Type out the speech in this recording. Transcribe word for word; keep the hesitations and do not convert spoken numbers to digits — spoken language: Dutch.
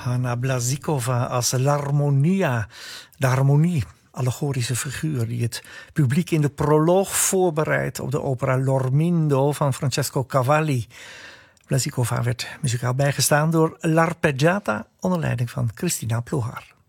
Hanna Blasíková als l'harmonia, de harmonie, allegorische figuur die het publiek in de proloog voorbereidt op de opera L'Ormindo van Francesco Cavalli. Blasíková werd muzikaal bijgestaan door L'Arpeggiata onder leiding van Cristina Ploegar.